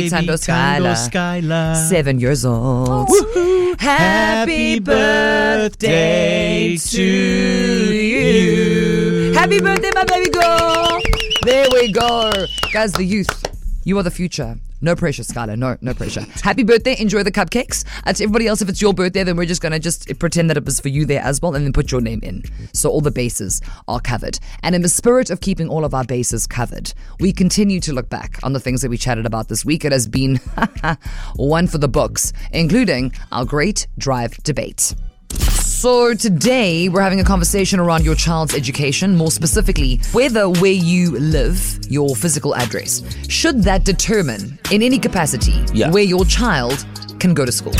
Tando Skylar, 7 years old. Woo-hoo. Happy birthday to you. Happy birthday, my baby girl. There we go. Guys, the youth, you are the future. No pressure, Skylar. No pressure. Happy birthday. Enjoy the cupcakes. To everybody else, if it's your birthday, then we're just going to just pretend that it was for you there as well and then put your name in. So all the bases are covered. And in the spirit of keeping all of our bases covered, we continue to look back on the things that we chatted about this week. It has been one for the books, including our great drive debate. So today we're having a conversation around your child's education, more specifically whether where you live, your physical address, should that determine in any capacity where your child can go to school.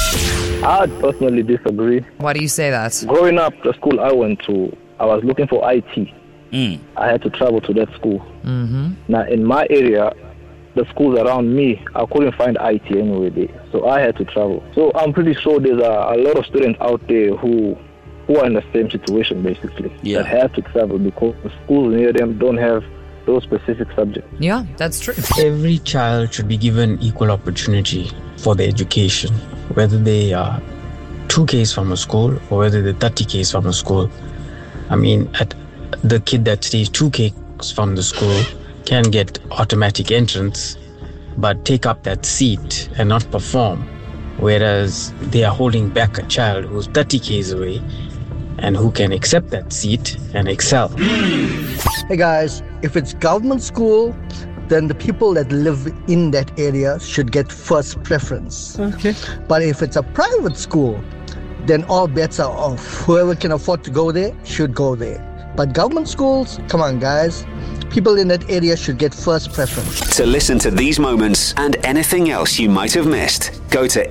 I'd personally disagree. Why do you say that? Growing up, the school I went to, I was looking for IT. I had to travel to that school. Now in my area, the schools around me, I couldn't find IT anywhere there. So I had to travel. So I'm pretty sure there's a lot of students out there who are in the same situation, basically, that have to travel because the schools near them don't have those specific subjects. Yeah, that's true. Every child should be given equal opportunity for their education, whether they are 2 Ks from a school or whether they're 30 Ks from a school. I mean, the kid that stays 2 Ks from the school can get automatic entrance, but take up that seat and not perform, whereas they are holding back a child who's 30 Ks away and who can accept that seat and excel. Hey guys, if it's government school, then the people that live in that area should get first preference. Okay. But if it's a private school, then all bets are off. Whoever can afford to go there should go there. But government schools, come on guys, people in that area should get first preference. To listen to these moments and anything else you might have missed, go to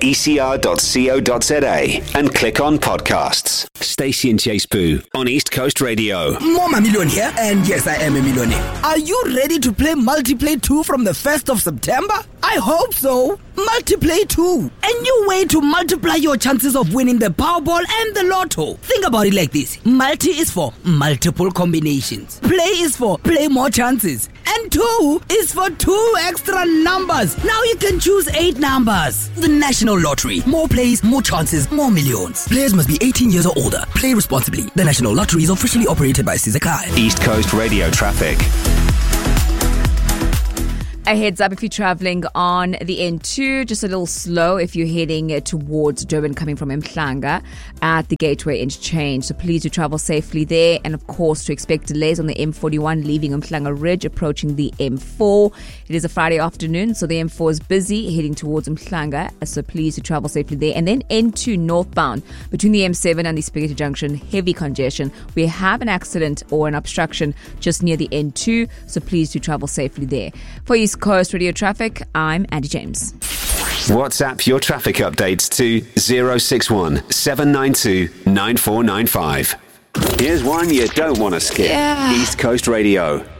ecr.co.za and click on podcasts. Stacey and Chase Poo on East Coast Radio. Mama Million here, and yes, I am a millionaire. Are you ready to play Multiplay 2 from the 1st of September? I hope so. Multiplay 2, a new way to multiply your chances of winning the Powerball and the Lotto. Think about it like this. Multi is for multiple combinations. Play is for play more chances. And 2 is for 2 extra numbers. Now you can choose 8 numbers. The National Lottery. More plays, more chances, more millions. Players must be 18 years or older. Play responsibly. The National Lottery is officially operated by Sizakai. East Coast Radio traffic. A heads up if you're traveling on the N2, just a little slow if you're heading towards Durban coming from Mhlanga at the Gateway Interchange. So please do travel safely there. And of course, to expect delays on the M41 leaving Mhlanga Ridge, approaching the M4. It is a Friday afternoon, so the M4 is busy heading towards Mhlanga. So please do travel safely there. And then N2 northbound between the M7 and the Spaghetti Junction, heavy congestion. We have an accident or an obstruction just near the N2, so please do travel safely there. For East Coast Radio Traffic, I'm Andy James. WhatsApp your traffic updates to 061 792 9495. Here's one you don't want to skip. East Coast Radio.